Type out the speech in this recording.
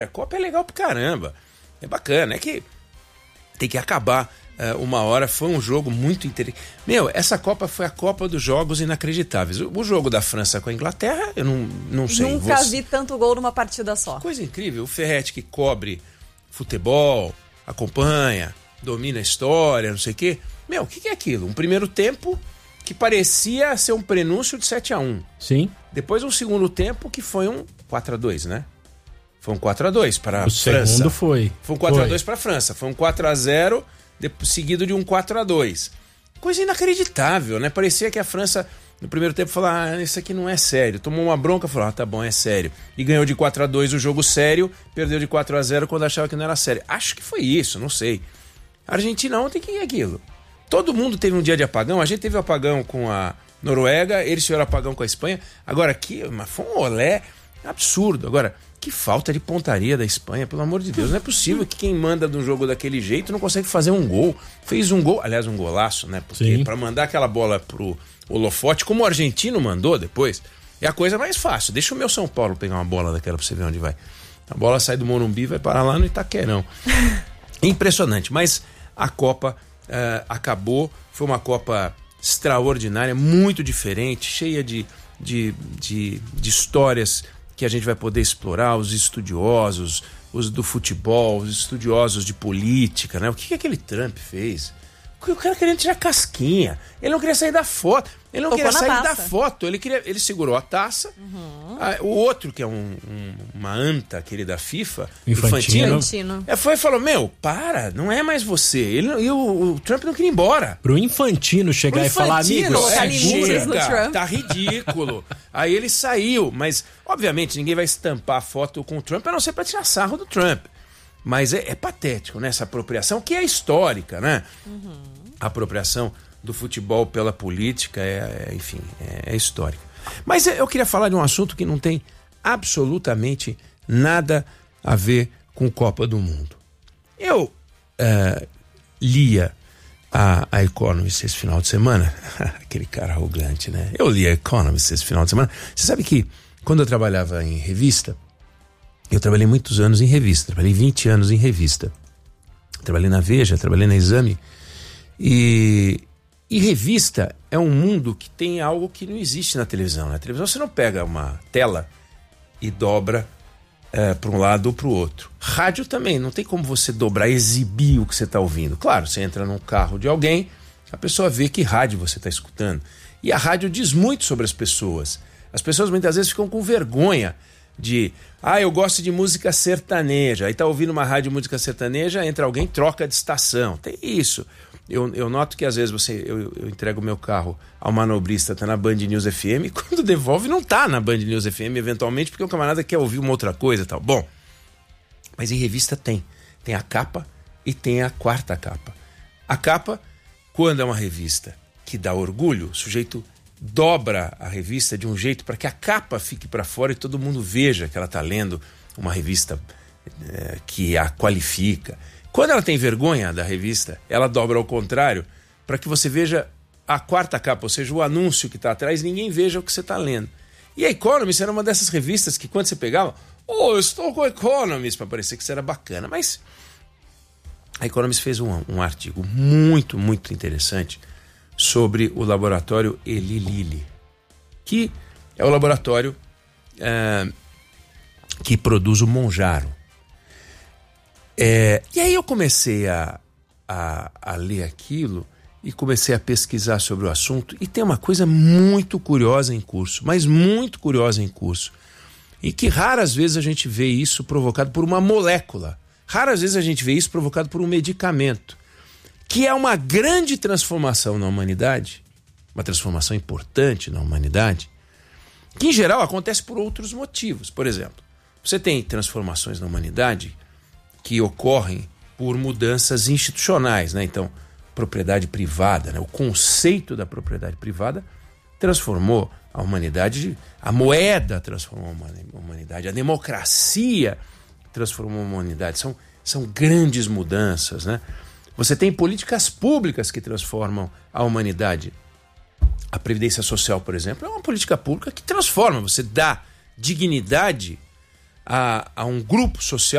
A Copa é legal pra caramba. É bacana. É que tem que acabar uma hora. Foi um jogo muito interessante. Essa Copa foi a Copa dos jogos inacreditáveis. O jogo da França com a Inglaterra, eu não sei. Nunca vi tanto gol numa partida só. Coisa incrível. O Ferretti que cobre futebol, acompanha, domina a história, não sei o quê. O que é aquilo? Um primeiro tempo que parecia ser um prenúncio de 7-1. Sim. Depois um segundo tempo que foi um 4-2, né? Foi um 4-2 para a França. O segundo foi. Foi um 4-2 para a França. Foi um 4-0 seguido de um 4-2. Coisa inacreditável, né? Parecia que a França, no primeiro tempo, falou: isso aqui não é sério. Tomou uma bronca, falou: tá bom, é sério. E ganhou de 4-2 o jogo sério, perdeu de 4-0 quando achava que não era sério. Acho que foi isso, não sei. A Argentina ontem, que é aquilo? Todo mundo teve um dia de apagão. A gente teve apagão com a Noruega, eles tiveram apagão com a Espanha. Agora aqui, foi um olé absurdo. Agora, que falta de pontaria da Espanha, pelo amor de Deus. Não é possível que quem manda de um jogo daquele jeito não consegue fazer um gol. Fez um gol, aliás, um golaço, né? Porque para mandar aquela bola pro holofote, como o argentino mandou depois, é a coisa mais fácil. Deixa o meu São Paulo pegar uma bola daquela pra você ver onde vai. A bola sai do Morumbi e vai parar lá no Itaquerão. Impressionante, mas a Copa acabou. Foi uma Copa extraordinária, muito diferente, cheia de histórias que a gente vai poder explorar, os estudiosos, os do futebol, os estudiosos de política, né? O que aquele Trump fez? O cara queria tirar casquinha. Ele não queria sair da foto. Ele não queria sair da foto. Ele segurou a taça. Uhum. O outro, que é uma anta, aquele da FIFA, Infantino. Foi e falou: para, não é mais você. O Trump não queria ir embora. Pro Infantino chegar e falar: amigo, tá ridículo. Aí ele saiu, mas obviamente ninguém vai estampar a foto com o Trump, a não ser pra tirar sarro do Trump. Mas é patético, né? Essa apropriação, que é histórica, né? Uhum. A apropriação do futebol pela política enfim, é histórica. Mas eu queria falar de um assunto que não tem absolutamente nada a ver com Copa do Mundo. Eu lia a Economist esse final de semana. Aquele cara arrogante, né? Eu li a Economist esse final de semana. Você sabe que quando eu trabalhava em revista, eu trabalhei muitos anos em revista, trabalhei 20 anos em revista. Trabalhei na Veja, trabalhei na Exame. E revista é um mundo que tem algo que não existe na televisão. Na televisão você não pega uma tela e dobra para um lado ou para o outro. Rádio também, não tem como você dobrar, exibir o que você está ouvindo. Claro, você entra num carro de alguém, a pessoa vê que rádio você está escutando. E a rádio diz muito sobre as pessoas. As pessoas muitas vezes ficam com vergonha de: eu gosto de música sertaneja. Aí tá ouvindo uma rádio de música sertaneja, entra alguém, troca de estação. Tem isso. Eu noto que às vezes eu entrego o meu carro ao manobrista, tá na Band News FM, quando devolve não tá na Band News FM, eventualmente, porque o camarada quer ouvir uma outra coisa e tal. Bom, mas em revista tem a capa e tem a quarta capa. A capa, quando é uma revista que dá orgulho, o sujeito dobra a revista de um jeito para que a capa fique para fora e todo mundo veja que ela está lendo uma revista que a qualifica. Quando ela tem vergonha da revista, ela dobra ao contrário para que você veja a quarta capa, ou seja, o anúncio que está atrás, ninguém veja o que você está lendo. E a Economist era uma dessas revistas que quando você pegava, eu estou com a Economist, para parecer que isso era bacana. Mas a Economist fez um artigo muito, muito interessante sobre o laboratório Eli Lilly, que é o laboratório que produz o Monjaro. E aí eu comecei a ler aquilo e comecei a pesquisar sobre o assunto, e tem uma coisa muito curiosa em curso, mas muito curiosa em curso, e que raras vezes a gente vê isso provocado por uma molécula, raras vezes a gente vê isso provocado por um medicamento, que é uma grande transformação na humanidade, uma transformação importante na humanidade, que em geral acontece por outros motivos. Por exemplo, você tem transformações na humanidade que ocorrem por mudanças institucionais, né? Então, propriedade privada, né? O conceito da propriedade privada transformou a humanidade, a moeda transformou a humanidade, a democracia transformou a humanidade. São grandes mudanças, né? Você tem políticas públicas que transformam a humanidade. A Previdência Social, por exemplo, é uma política pública que transforma. Você dá dignidade a um grupo social